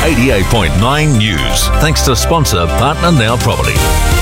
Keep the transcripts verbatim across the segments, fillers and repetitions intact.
eighty-eight point nine News. Thanks to sponsor Partner Now Property.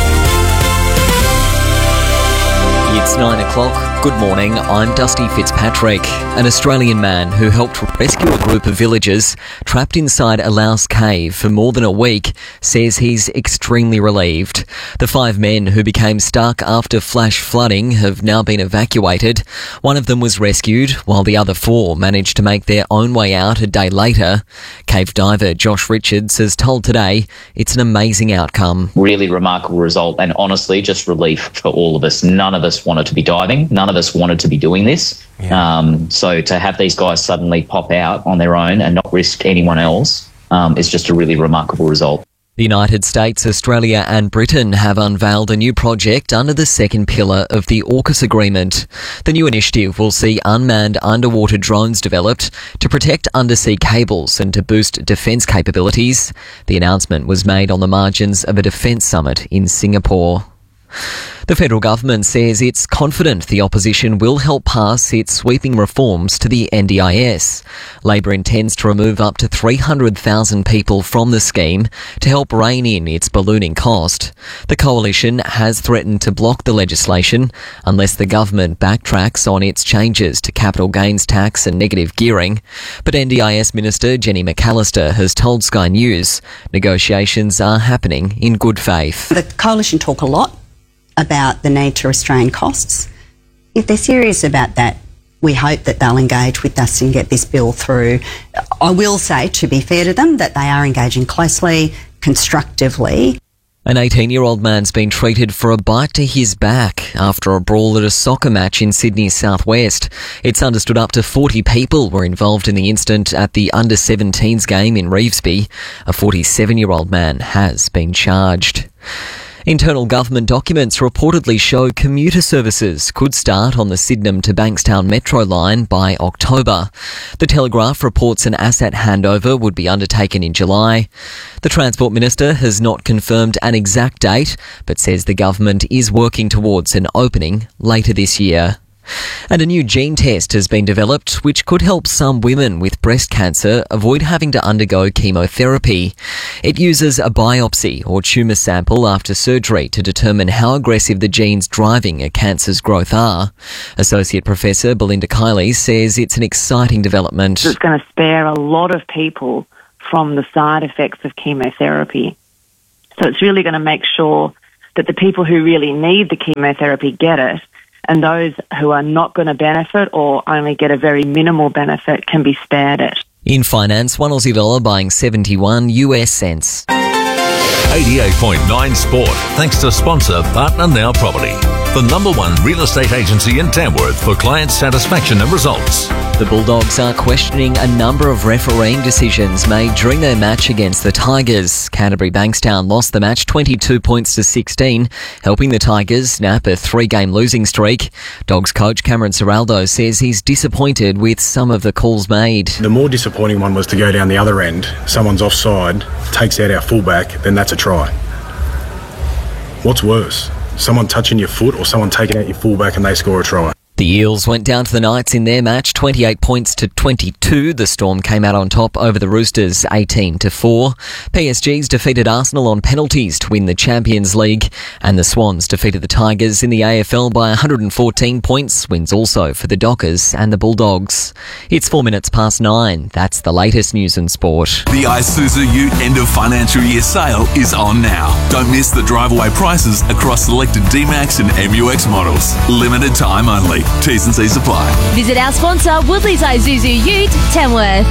It's nine o'clock. Good morning, I'm Dusty Fitzpatrick. An Australian man who helped rescue a group of villagers trapped inside a louse cave for more than a week says he's extremely relieved. The five men who became stuck after flash flooding have now been evacuated. One of them was rescued, while the other four managed to make their own way out a day later. Cave diver Josh Richards has told Today it's an amazing outcome. Really remarkable result, and honestly just relief for all of us. None of us wanted to be diving. None of us wanted to be doing this. Yeah. Um, so to have these guys suddenly pop out on their own and not risk anyone else um, is just a really remarkable result. The United States, Australia and Britain have unveiled a new project under the second pillar of the AUKUS agreement. The new initiative will see unmanned underwater drones developed to protect undersea cables and to boost defence capabilities. The announcement was made on the margins of a defence summit in Singapore. The federal government says it's confident the opposition will help pass its sweeping reforms to the N D I S. Labor intends to remove up to three hundred thousand people from the scheme to help rein in its ballooning cost. The coalition has threatened to block the legislation unless the government backtracks on its changes to capital gains tax and negative gearing. But N D I S Minister Jenny McAllister has told Sky News negotiations are happening in good faith. The coalition talk a lot about the need to restrain costs. If they're serious about that, we hope that they'll engage with us and get this bill through. I will say, to be fair to them, that they are engaging closely, constructively. An eighteen-year-old man's been treated for a bite to his back after a brawl at a soccer match in Sydney's southwest. It's understood up to forty people were involved in the incident at the under seventeens game in Revesby. A forty-seven-year-old man has been charged. Internal government documents reportedly show commuter services could start on the Sydenham to Bankstown Metro line by October. The Telegraph reports an asset handover would be undertaken in July. The Transport Minister has not confirmed an exact date, but says the government is working towards an opening later this year. And a new gene test has been developed which could help some women with breast cancer avoid having to undergo chemotherapy. It uses a biopsy or tumour sample after surgery to determine how aggressive the genes driving a cancer's growth are. Associate Professor Belinda Kiley says it's an exciting development. It's going to spare a lot of people from the side effects of chemotherapy. So it's really going to make sure that the people who really need the chemotherapy get it, and those who are not going to benefit or only get a very minimal benefit can be spared it. In finance, one Aussie dollar buying seventy-one U S cents. eighty-eight point nine Sport, thanks to sponsor Partner Now Property, the number one real estate agency in Tamworth for client satisfaction and results. The Bulldogs are questioning a number of refereeing decisions made during their match against the Tigers. Canterbury Bankstown lost the match twenty-two points to sixteen, helping the Tigers snap a three-game losing streak. Dogs coach Cameron Ciraldo says he's disappointed with some of the calls made. The more disappointing one was to go down the other end. Someone's offside, takes out our fullback, then that's a try. What's worse? Someone touching your foot or someone taking out your fullback and they score a try? The Eels went down to the Knights in their match, twenty-eight points to twenty-two. The Storm came out on top over the Roosters, eighteen to four. P S G's defeated Arsenal on penalties to win the Champions League, and the Swans defeated the Tigers in the A F L by one hundred fourteen points. Wins also for the Dockers and the Bulldogs. It's four minutes past nine. That's the latest news in sport. The Isuzu Ute end of financial year sale is on now. Don't miss the drive-away prices across selected D MAX and M U X models. Limited time only. T's and C's apply. Visit our sponsor, Woodley's Isuzu Ute, Tamworth.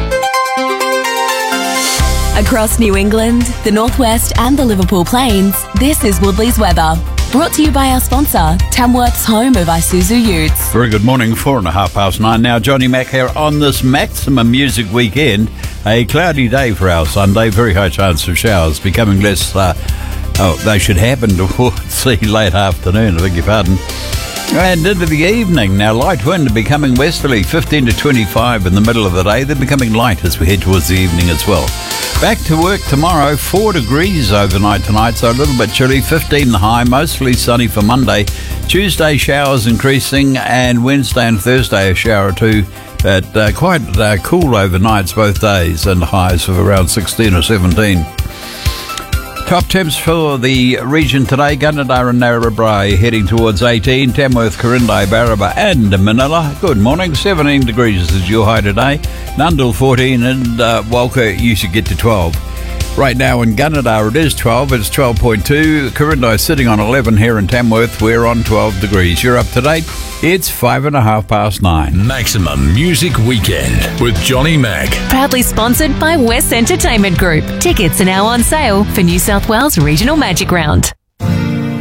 Across New England, the Northwest and the Liverpool Plains, this is Woodley's weather. Brought to you by our sponsor, Tamworth's home of Isuzu Utes. Very good morning, four and a half past nine. Now, Johnny Mack here on this Maximum Music Weekend. A cloudy day for our Sunday, very high chance of showers, becoming less, uh, oh, they should happen towards the late afternoon, I beg your pardon. And into the evening, now light wind becoming westerly, fifteen to twenty-five in the middle of the day. They're becoming light as we head towards the evening as well. Back to work tomorrow, four degrees overnight tonight, so a little bit chilly, fifteen the high, mostly sunny for Monday. Tuesday showers increasing, and Wednesday and Thursday a shower or two But uh, quite uh, cool overnights both days and highs of around sixteen or seventeen. Top temps for the region today: Gunnedah and Narrabri heading towards eighteen, Tamworth, Corindai, Barraba and Manila. Good morning, seventeen degrees is your high today. Nundle fourteen and uh, Walker you should get to twelve. Right now in Gunnedah it is twelve, it's twelve point two. Corindai sitting on eleven. Here in Tamworth we're on twelve degrees. You're up to date. It's five and a half past nine. Maximum Music Weekend with Johnny Mac. Proudly sponsored by West Entertainment Group. Tickets are now on sale for New South Wales Regional Magic Round.